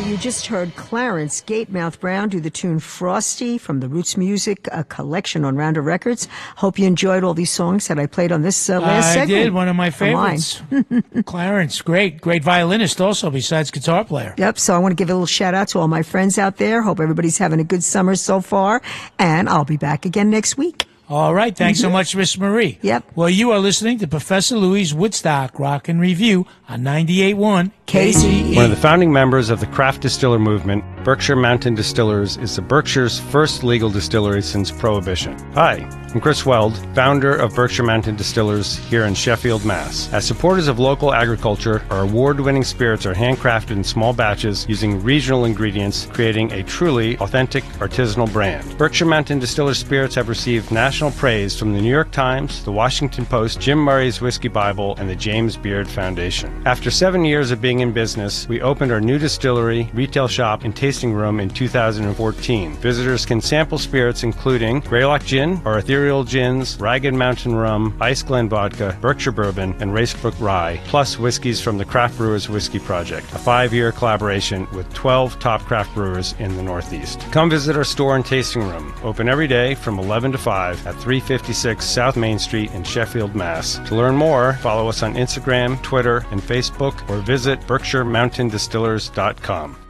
You just heard Clarence Gatemouth Brown do the tune Frosty from the Roots Music collection on Rounder Records. Hope you enjoyed all these songs that I played on this last segment. I did. One of my favorites. Clarence, great violinist also, besides guitar player. Yep, so I want to give a little shout out to all my friends out there. Hope everybody's having a good summer so far, and I'll be back again next week. All right. Thanks so much, Miss Marie. Yep. Well, you are listening to Professor Louis' Woodstock Rock and Review on 98.1 KCE. One of the founding members of the craft distiller movement, Berkshire Mountain Distillers is the Berkshire's first legal distillery since Prohibition. Hi, I'm Chris Weld, founder of Berkshire Mountain Distillers here in Sheffield, Mass. As supporters of local agriculture, our award-winning spirits are handcrafted in small batches using regional ingredients, creating a truly authentic artisanal brand. Berkshire Mountain Distillers spirits have received national praise from the New York Times, the Washington Post, Jim Murray's Whiskey Bible, and the James Beard Foundation. After 7 years of being in business, we opened our new distillery, retail shop, and tasting room in 2014. Visitors can sample spirits including Greylock Gin, our ethereal gins, Ragged Mountain Rum, Ice Glen Vodka, Berkshire Bourbon, and Racebrook Rye, plus whiskeys from the Craft Brewers Whiskey Project, a 5-year collaboration with 12 top craft brewers in the Northeast. Come visit our store and tasting room, open every day from 11 to 5 at 356 South Main Street in Sheffield, Mass. To learn more, follow us on Instagram, Twitter, and Facebook, or visit BerkshireMountainDistillers.com.